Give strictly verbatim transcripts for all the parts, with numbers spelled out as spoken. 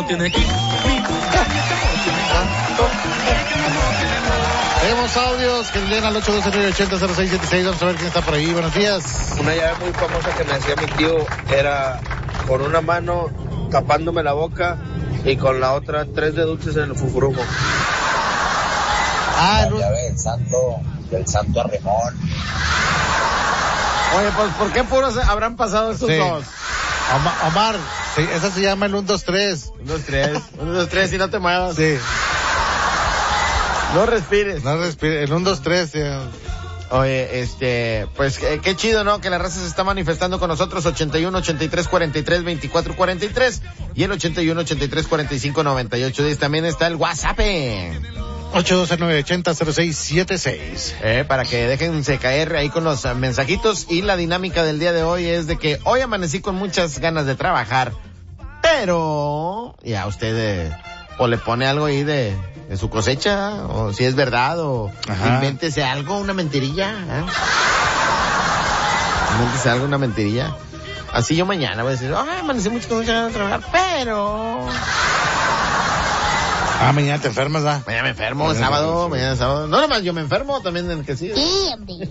tiene aquí. Tenemos audios que leen al ocho doce nueve ochenta cero seis siete seis. Vamos a ver quién está por ahí. Buenos días. Una llave muy famosa que me hacía mi tío era con una mano tapándome la boca y con la otra tres de dulces en el fufurujo. Ah, la llave del santo, del santo Arremón. Oye, pues ¿por qué puros habrán pasado estos sí. dos? Omar, Omar sí, esa se llama el uno dos tres. uno dos tres. uno dos tres y no te muevas. Sí. No respires. No respires. El uno dos tres. Sí. Oye, este, pues qué, qué chido, ¿no? Que la raza se está manifestando con nosotros. ochenta y uno, ochenta y tres, cuarenta y tres, veinticuatro, cuarenta y tres y el ochenta y uno, ochenta y tres, cuarenta y cinco, noventa y ocho. También está el WhatsApp. ocho doce nueve ochenta cero seis siete seis. Eh, para que déjense caer ahí con los mensajitos. Y la dinámica del día de hoy es de que hoy amanecí con muchas ganas de trabajar, pero ya usted eh, o le pone algo ahí de, de su cosecha, o si es verdad, o Ajá. invéntese algo, una mentirilla. ¿eh? Invéntese algo, una mentirilla. Así yo mañana voy a decir, ay, amanecí mucho con muchas ganas de trabajar, pero... Ah, mañana te enfermas, ¿va? Mañana me enfermo, mañana sábado, sí. mañana sábado. No, nomás yo me enfermo también en el que sí. Sí, hombre.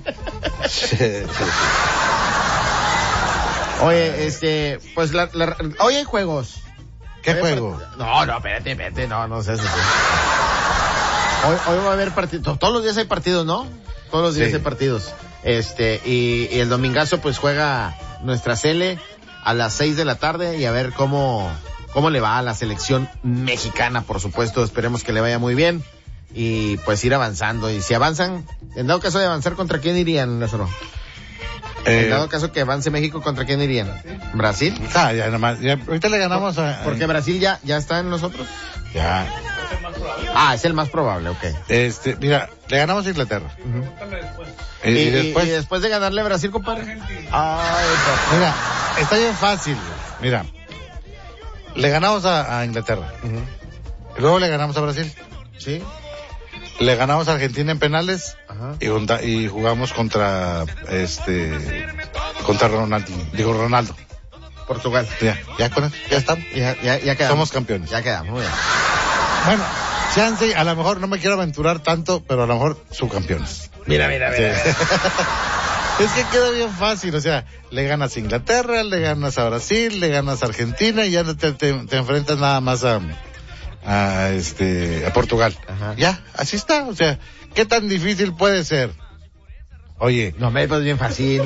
Oye, este, pues la, la, hoy hay juegos. ¿Qué hoy juego? Part... No, no, espérate, espérate, no, no sé eso. Hoy, hoy va a haber partidos, todos los días hay partidos, ¿no? Todos los días sí. hay partidos. Este, y, y el domingazo pues juega nuestra Cele a las seis de la tarde y a ver cómo... cómo le va a la selección mexicana, por supuesto. Esperemos que le vaya muy bien y pues ir avanzando. Y si avanzan, en dado caso de avanzar, ¿contra quién irían, Lázaro? Eh, en dado caso que avance México, ¿contra quién irían? ¿Brasil? Ah, ya nomás, ya, ahorita le ganamos a... Porque Brasil ya, ya está en nosotros. Ya. Ah, es el más probable, ok. Este, mira, le ganamos a Inglaterra. Uh-huh. Y, y, y, después... y después de ganarle a Brasil, compadre. Ay, papá. Mira, está bien fácil. Mira. Le ganamos a, a Inglaterra. Uh-huh. Y luego le ganamos a Brasil. Sí. Le ganamos a Argentina en penales. Ajá. Y, junta, y jugamos contra este contra Ronaldo. Digo Ronaldo. Portugal. Ya, ya con eso, ya estamos. Ya, ya, ya quedamos. Somos campeones. Ya quedamos, muy bien. Bueno, chance, a lo mejor no me quiero aventurar tanto, pero a lo mejor subcampeones. Mira, mira, mira. Sí. Es que queda bien fácil, o sea, le ganas a Inglaterra, le ganas a Brasil, le ganas a Argentina y ya te, te, te enfrentas nada más a, a este, a Portugal. Ajá. Ya, así está, o sea, ¿qué tan difícil puede ser? Oye. No, me pues bien fácil.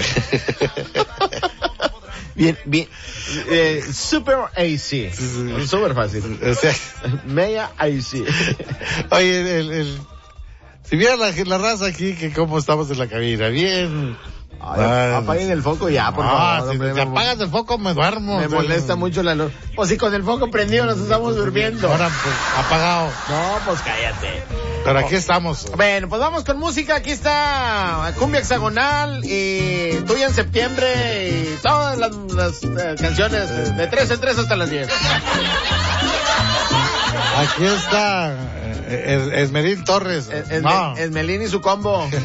bien, bien, eh, super easy. Super fácil. O sea, media easy. Oye, el, el, si viera la, la raza aquí, que cómo estamos en la cabina, bien. Ay, Ay, apaguen el foco ya, por ah, favor. Si hombre, te apagas el foco, me duermo. Me molesta no. mucho la luz. Pues si con el foco prendido nos estamos durmiendo. Ahora, pues, apagado. No, pues cállate. Pero aquí estamos. Bueno, pues vamos con música. Aquí está Cumbia Hexagonal y Tuya en Septiembre y todas las, las eh, canciones de, de tres en tres hasta las diez. Aquí está eh, es, Esmeril Torres. Es, es, no. Esmelín y su combo.